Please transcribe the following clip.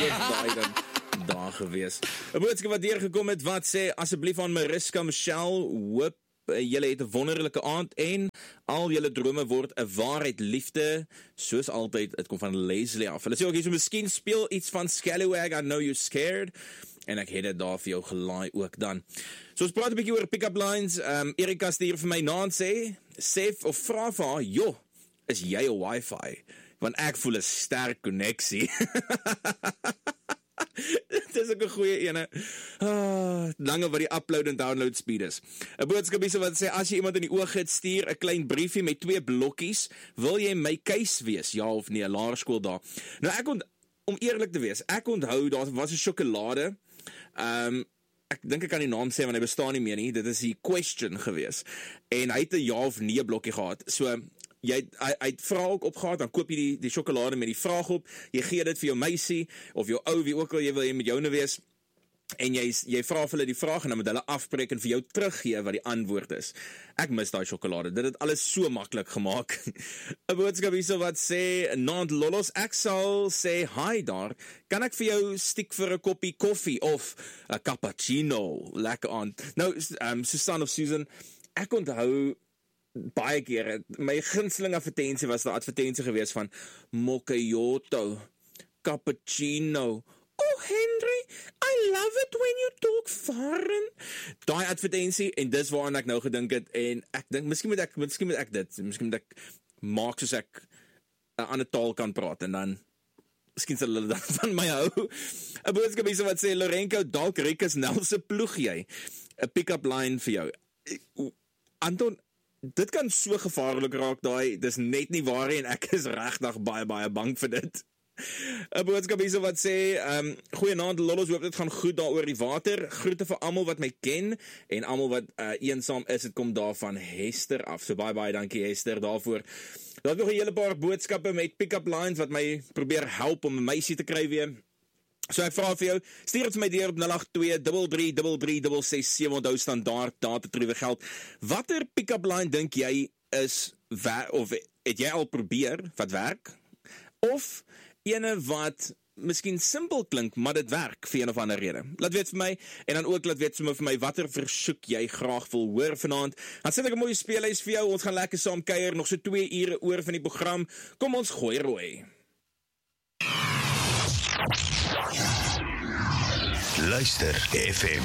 ook daai dan daar gewees. 'n boodskap wat deurgekom het wat sê, asseblief aan Mariska Michelle, hoop julle het 'n wonderlike aand en al julle drome word 'n waarheid, liefde, soos altyd, dit kom van Leslie af. Hulle sê ook hier, so miskien speel iets van Scallywag, I Know You're Scared, en ek het dit daar vir jou gelaai ook dan. So ons praat 'n bietjie oor pick-up lines. Erika stuur vir my na en sê of vra vir haar, joh, is jy 'n wifi? Want ek voel 'n sterk konneksie. Dit is ook 'n goeie ene. Lange wat die upload en download speed is. 'n boodskap hierso wat sê, as jy iemand in die oog het, stuur 'n klein briefie met 2 blokkies. Wil jy my keus wees? Ja of nee, laerskool daar. Nou om eerlik te wees, ek onthou daar was 'n sjokolade. Ek dink ek kan die naam sê want hy bestaan nie meer nie. Dit is die Question gewees. En hy het 'n ja of nee blokkie gehad. So hy het vrae ook opgehad, dan koop jy die sjokolade met die vraag op, jy gee dit vir jou meisie, of jou ou, wie ook al jy wil jy met joune wees, en jy vra vir hulle die vraag, en dan moet hulle afbreek en vir jou teruggee wat die antwoord is. Ek mis daai sjokolade, dit het alles so maklik gemaak. 'n boodskap hierso wat sê, Nant Lollos, ek sal sê, hi daar, kan ek vir jou stiek vir 'n koppie koffie, of 'n cappuccino, lekker aand. Nou, Susan of Susan, ek onthou, baie keer, my gunsteling advertensie was die advertensie gewees van Mochayoto, cappuccino. Oh Henry, I love it when you talk foreign. Daai advertensie, en dis waaraan ek nou gedink het, en ek dink, miskien moet ek maak soos ek 'n ander taal kan praat, en dan miskien sal hulle dan van my hou. 'n boodskap hierso wat sê, Lorenko, dalk Rikus Nelse ploeg jy 'n pick-up line vir jou. Anton, dit kan so gevaarlik raak, dis net nie waar nie, en ek is regtig baie, baie bang vir dit. 'n boodskap hierso wat sê, goeienaand Lollos, hoop dit gaan goed daar oor die water, groete vir almal wat my ken, en almal wat eensaam is, dit kom daar van Hester af, so baie, baie dankie Hester daarvoor. Daar is nog 'n hele paar boodskappe met pick-up lines, wat my probeer help om 'n meisie te kry weer. So ek vra vir jou, stuur het vir my deur op 082-3333-667, onthou standaard datatriewe geld. Watter pick-up line dink jy is, of het jy al probeer, wat werk? Of ene wat miskien simpel klink, maar dit werk vir een of ander rede. Laat weet vir my, en dan ook laat weet vir my, watter versoek jy graag wil hoor vanaand. Dan sit ek 'n mooi speellys vir jou, ons gaan lekker saam kuier, nog so 2 ure oor van die program. Kom ons gooi rooi. Luister FM